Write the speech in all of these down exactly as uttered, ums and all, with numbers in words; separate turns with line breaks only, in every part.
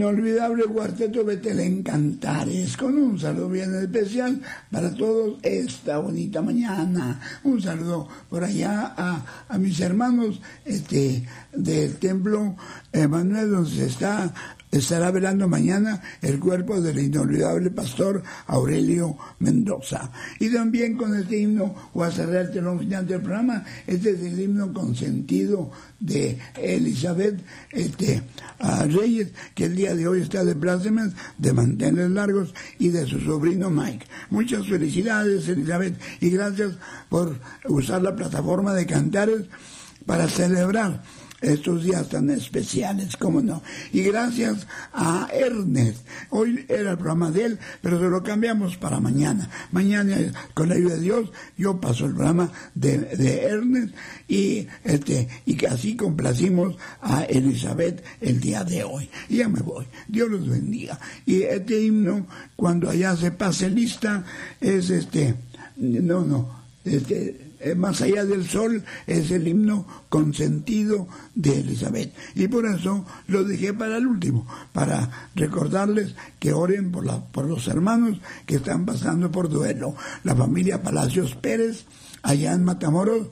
inolvidable cuarteto Betelén Cantares, con un saludo bien especial para todos esta bonita mañana. Un saludo por allá a, a mis hermanos este del templo Emanuel, donde se está estará velando mañana el cuerpo del inolvidable pastor Aurelio Mendoza. Y también con este himno, voy a cerrar el telón final del programa. Este es el himno consentido de Elizabeth este, a Reyes, que el día de hoy está de plácemes, de mantener largos, y de su sobrino Mike. Muchas felicidades, Elizabeth, y gracias por usar la plataforma de Cantares para celebrar estos días tan especiales, cómo no. Y gracias a Ernest. Hoy era el programa de él, pero se lo cambiamos para mañana. Mañana, con la ayuda de Dios, yo paso el programa de, de Ernest, y este y que así complacimos a Elizabeth el día de hoy. Y ya me voy. Dios los bendiga. Y este himno, cuando allá se pase lista, es este, no, no, este... Más allá del sol, es el himno consentido de Elizabeth. Y por eso lo dejé para el último, para recordarles que oren por, la, por los hermanos que están pasando por duelo. La familia Palacios Pérez, allá en Matamoros,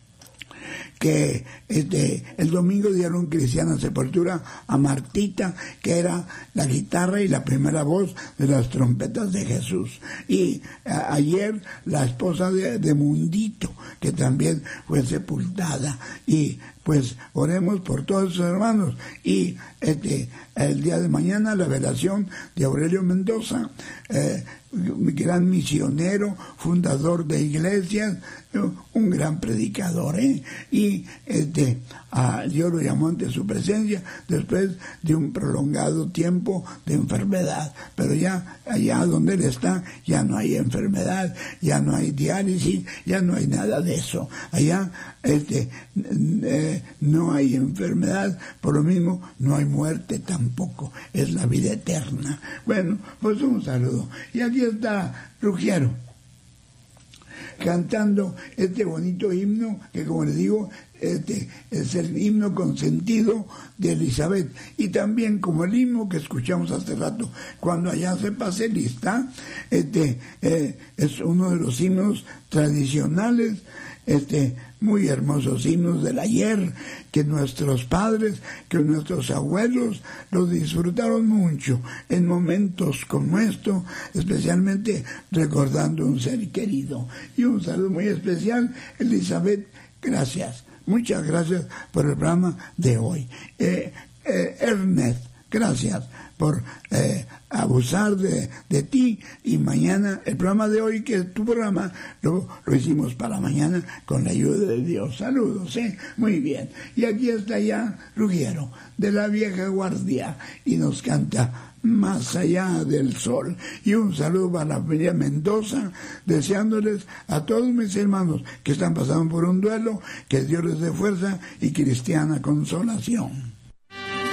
que este, el domingo dieron cristiana sepultura a Martita, que era la guitarra y la primera voz de las trompetas de Jesús. Y a, ayer la esposa de, de Mundito, que también fue sepultada. Y pues oremos por todos sus hermanos. Y este el día de mañana la velación de Aurelio Mendoza, eh, gran misionero, fundador de iglesias, un gran predicador, ¿eh? Y este, a Dios lo llamó ante su presencia después de un prolongado tiempo de enfermedad. Pero ya allá donde él está, ya no hay enfermedad, ya no hay diálisis, ya no hay nada de eso. Allá este, eh, no hay enfermedad, por lo mismo no hay muerte tampoco, es la vida eterna. Bueno, pues un saludo. Y aquí está Ruggiero, cantando este bonito himno que, como les digo, este es el himno consentido de Elizabeth, y también como el himno que escuchamos hace rato, cuando allá se pase lista, este eh, es uno de los himnos tradicionales, este muy hermosos himnos del ayer, que nuestros padres, que nuestros abuelos los disfrutaron mucho en momentos como esto, especialmente recordando un ser querido. Y un saludo muy especial, Elizabeth, gracias, muchas gracias por el programa de hoy. Eh, eh, Ernest, gracias por eh, abusar de, de ti, y mañana el programa de hoy, que es tu programa, lo, lo hicimos para mañana con la ayuda de Dios. Saludos, ¿eh? Muy bien. Y aquí está ya Ruggiero, de la vieja guardia, y nos canta Más allá del sol. Y un saludo para la familia Mendoza, deseándoles a todos mis hermanos que están pasando por un duelo, que Dios les dé fuerza y cristiana consolación.